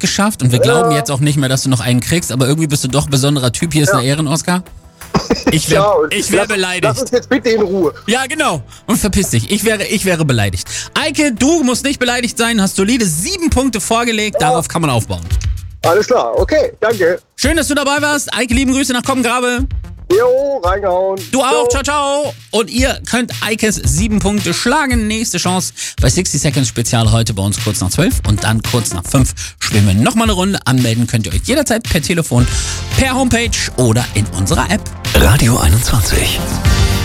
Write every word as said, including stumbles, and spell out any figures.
geschafft und wir Ja. glauben jetzt auch nicht mehr, dass du noch einen kriegst, aber irgendwie bist du doch ein besonderer Typ. Hier ist Ja. eine Ehren-Oscar. Ich Ja, wäre und ich wär lass- beleidigt. Lass uns jetzt bitte in Ruhe. Ja, genau. Und verpiss dich. Ich wäre, ich wäre beleidigt. Eike, du musst nicht beleidigt sein. Hast solide sieben Punkte vorgelegt. Darauf kann man aufbauen. Alles klar, okay, danke. Schön, dass du dabei warst. Eike, lieben Grüße nach Koppengrabe. Jo, reingehauen. Du auch. Ciao, ciao. Und ihr könnt Eikes sieben Punkte schlagen. Nächste Chance bei sixty Seconds Spezial heute bei uns kurz nach zwölf. Und dann kurz nach fünf spielen wir nochmal eine Runde. Anmelden könnt ihr euch jederzeit per Telefon, per Homepage oder in unserer App. Radio einundzwanzig.